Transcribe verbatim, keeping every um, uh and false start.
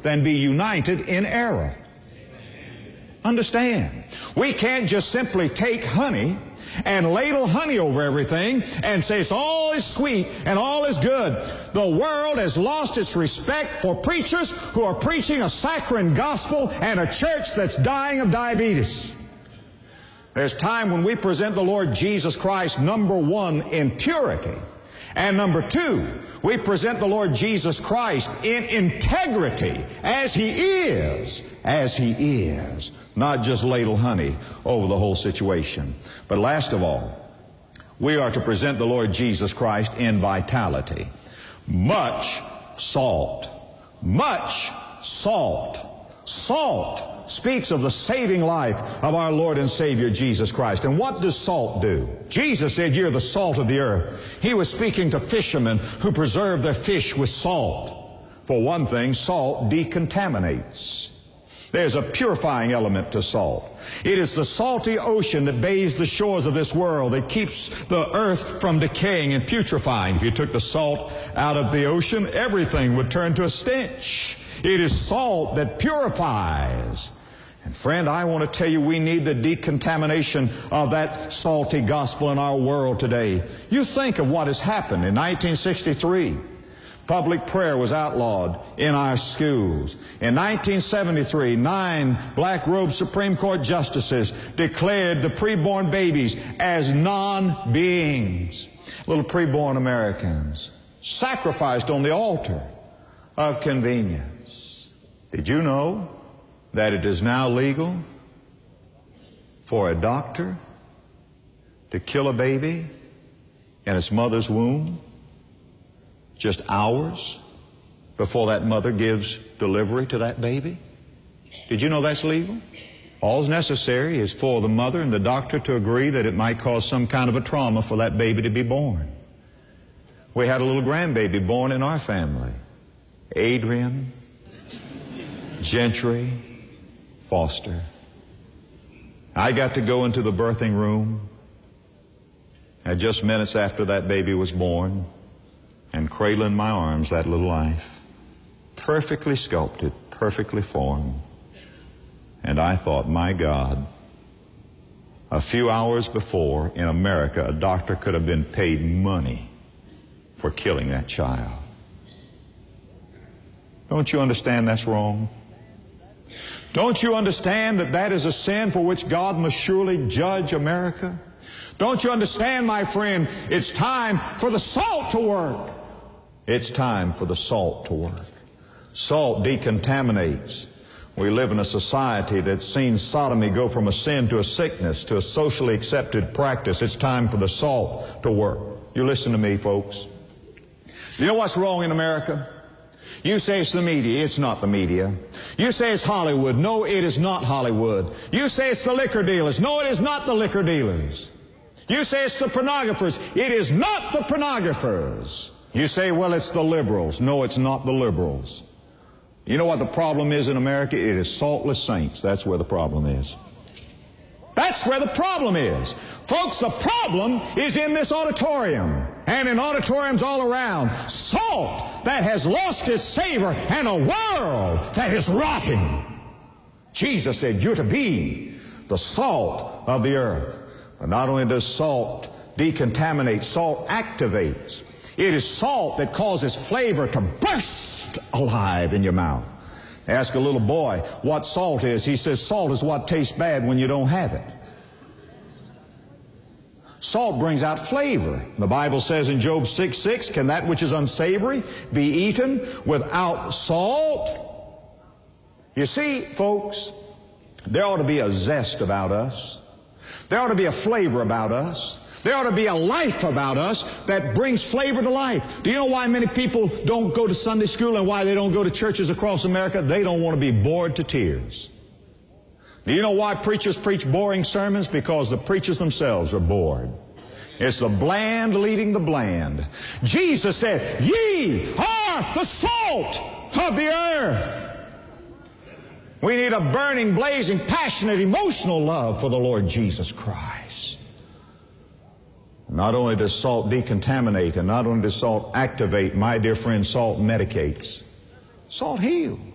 than be united in error. Understand, we can't just simply take honey and ladle honey over everything and say it's all is sweet and all is good. The world has lost its respect for preachers who are preaching a saccharine gospel and a church that's dying of diabetes. There's time when we present the Lord Jesus Christ, number one, in purity, and number two, we present the Lord Jesus Christ in integrity as He is, as He is, not just ladle honey over the whole situation. But last of all, we are to present the Lord Jesus Christ in vitality. Much salt, much salt, salt speaks of the saving life of our Lord and Savior Jesus Christ. And what does salt do? Jesus said, "You're the salt of the earth." He was speaking to fishermen who preserve their fish with salt. For one thing, salt decontaminates. There's a purifying element to salt. It is the salty ocean that bathes the shores of this world that keeps the earth from decaying and putrefying. If you took the salt out of the ocean, everything would turn to a stench. It is salt that purifies. And friend, I want to tell you, we need the decontamination of that salty gospel in our world today. You think of what has happened in nineteen sixty-three. Public prayer was outlawed in our schools. In nineteen seventy-three, nine black-robed Supreme Court justices declared the preborn babies as non-beings. Little preborn Americans sacrificed on the altar of convenience. Did you know that it is now legal for a doctor to kill a baby in its mother's womb just hours before that mother gives delivery to that baby? Did you know that's legal? All's necessary is for the mother and the doctor to agree that it might cause some kind of a trauma for that baby to be born. We had a little grandbaby born in our family. Adrian Gentry Foster. I got to go into the birthing room at just minutes after that baby was born and cradle in my arms that little life, perfectly sculpted, perfectly formed. And I thought, my God, a few hours before in America, a doctor could have been paid money for killing that child. Don't you understand that's wrong? Don't you understand that that is a sin for which God must surely judge America? Don't you understand, my friend, it's time for the salt to work. It's time for the salt to work. Salt decontaminates. We live in a society that's seen sodomy go from a sin to a sickness to a socially accepted practice. It's time for the salt to work. You listen to me, folks. You know what's wrong in America? You say it's the media. It's not the media. You say it's Hollywood. No, it is not Hollywood. You say it's the liquor dealers. No, it is not the liquor dealers. You say it's the pornographers. It is not the pornographers. You say, well, it's the liberals. No, it's not the liberals. You know what the problem is in America? It is saltless saints. That's where the problem is. That's where the problem is. Folks, the problem is in this auditorium and in auditoriums all around. Salt that has lost its savor and a world that is rotting. Jesus said, you're to be the salt of the earth. But not only does salt decontaminate, salt activates. It is salt that causes flavor to burst alive in your mouth. Ask a little boy what salt is. He says salt is what tastes bad when you don't have it. Salt brings out flavor. The Bible says in Job six six, can that which is unsavory be eaten without salt? You see, folks, there ought to be a zest about us. There ought to be a flavor about us. There ought to be a life about us that brings flavor to life. Do you know why many people don't go to Sunday school and why they don't go to churches across America? They don't want to be bored to tears. Do you know why preachers preach boring sermons? Because the preachers themselves are bored. It's the bland leading the bland. Jesus said, ye are the salt of the earth. We need a burning, blazing, passionate, emotional love for the Lord Jesus Christ. Not only does salt decontaminate and not only does salt activate, my dear friend, salt medicates. Salt heals.